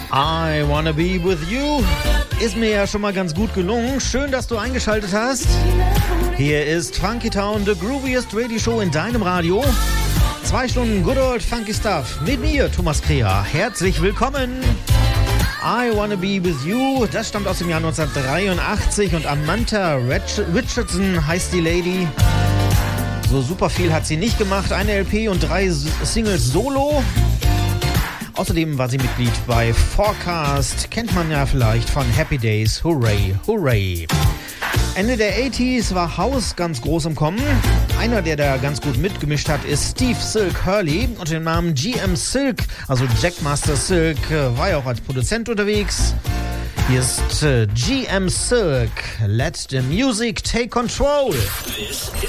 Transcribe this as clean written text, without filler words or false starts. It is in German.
I Wanna Be With You ist mir ja schon mal ganz gut gelungen. Schön, dass du eingeschaltet hast. Hier ist Funky Town, the grooviest Radio Show in deinem Radio. 2 Stunden Good Old Funky Stuff mit mir, Thomas Kreher. Herzlich willkommen. I Wanna Be With You, das stammt aus dem Jahr 1983 und Amantha Richardson heißt die Lady. So super viel hat sie nicht gemacht, eine LP und 3 Singles solo. Außerdem war sie Mitglied bei Forecast, kennt man ja vielleicht von Happy Days, Hooray, Hooray. Ende der 80s war House ganz groß im Kommen. Einer, der da ganz gut mitgemischt hat, ist Steve Silk Hurley. Unter dem Namen GM Silk, also Jackmaster Silk, war ja auch als Produzent unterwegs. Hier ist GM Silk, Let the Music Take Control. This